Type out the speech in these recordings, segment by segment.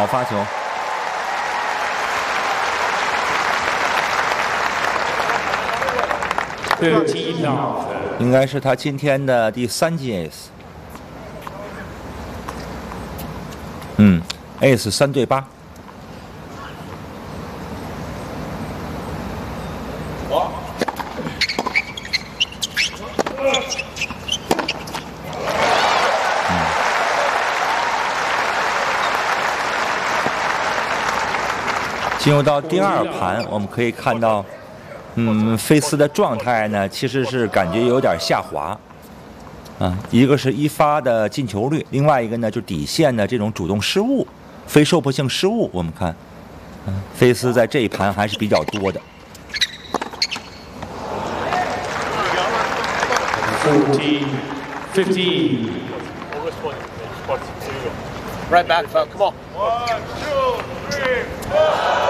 好发球。应该是他今天的第3记 ace。ace 3对8。进入到第2盘，我们可以看到，菲斯的状态呢，其实是感觉有点下滑，一个是一发的进球率，另外一个呢就是底线的这种主动失误、非受迫性失误。我们看，菲斯在这一盘还是比较多的。 15. Right back, come on. 1, 2, 3, 4.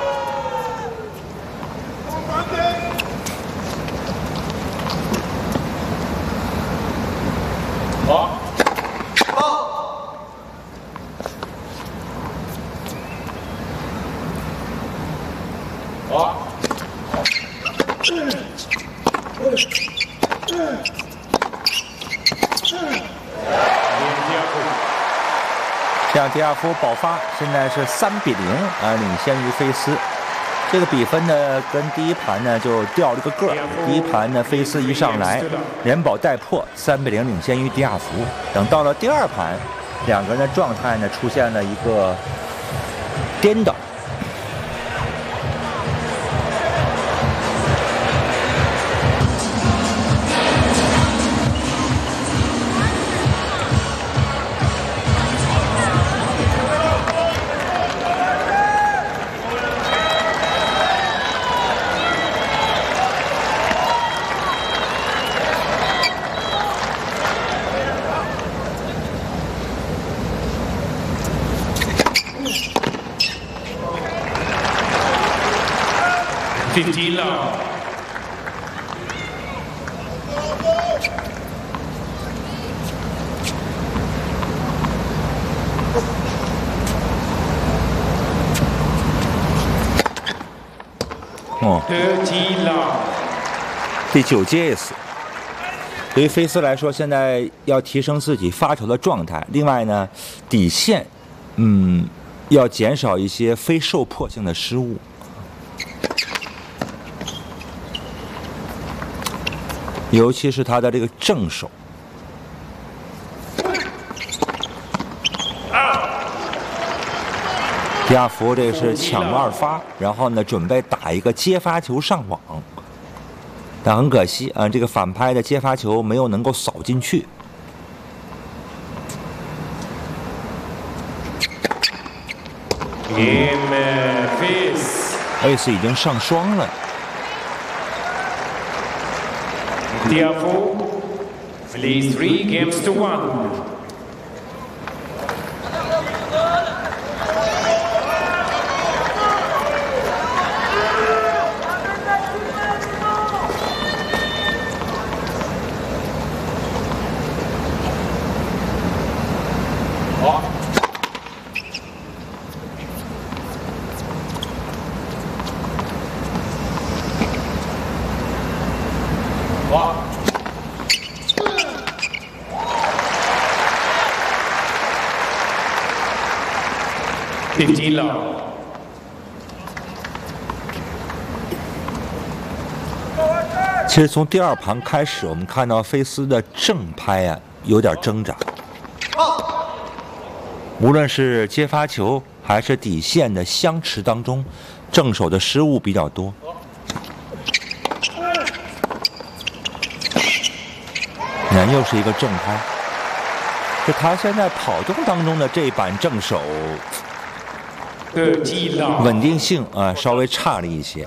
这样迪亚夫爆发，现在是3比0领先于菲斯。这个比分呢，跟第一盘呢就掉了一个个儿。第一盘呢，菲斯一上来连保带破，3比0领先于迪亚夫。等到了第2盘，两个人的状态呢出现了一个颠倒。 15 love. 30 love. 第9节 ace。对于菲斯来说，现在要提升自己发球的状态。另外呢，底线，要减少一些非受迫性的失误。尤其是他的这个正手。迪亚福这是抢2发，然后呢准备打一个接发球上网，但很可惜这个反拍的接发球没有能够扫进去。ace 已经上双了。 Therefore, leads 3 games to 1. 15 love. 其实从第2盘开始，我们看到菲斯的正拍有点挣扎，无论是接发球还是底线的相持当中，正手的失误比较多。那又是一个正拍，就他现在跑动当中的这板正手。稳定性稍微差了一些。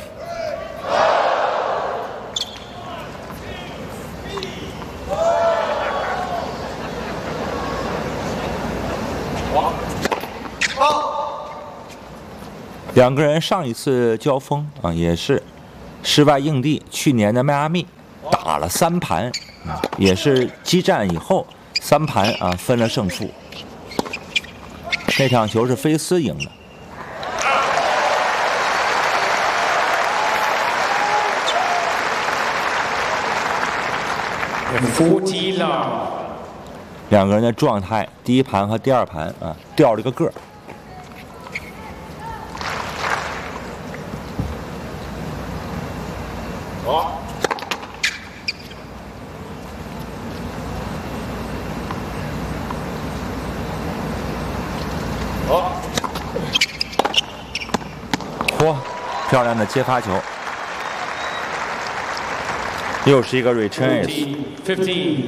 两个人上一次交锋也是室外硬地，去年的迈阿密打了3盘，也是激战以后3盘分了胜负。 那场球是菲斯赢的。 40 love. 两个人的状态，第一盘和第二盘啊，掉了一个个儿。嚯，漂亮的接发球，又是一个 return ace。 15.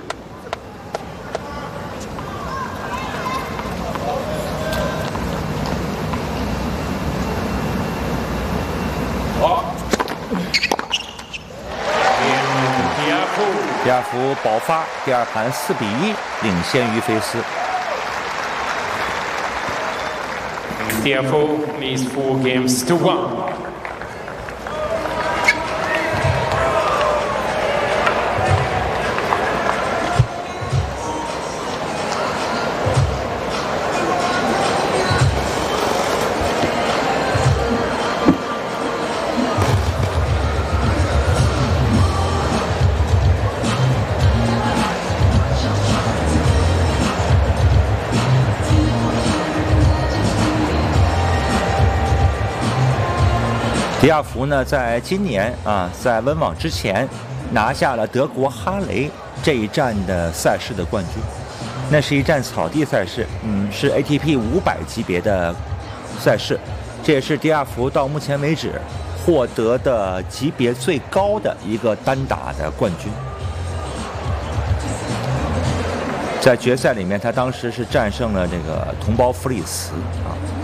迪亚福爆发，第二盘4比1领先于菲斯。 Therefore, leads 4 games to 1. 迪亚福呢，在今年啊，在温网之前拿下了德国哈雷这一站的赛事的冠军。那是一站草地赛事，是 ATP 500级别的赛事，这也是迪亚福到目前为止获得的级别最高的一个单打的冠军。在决赛里面，他当时是战胜了这个同胞弗里茨啊。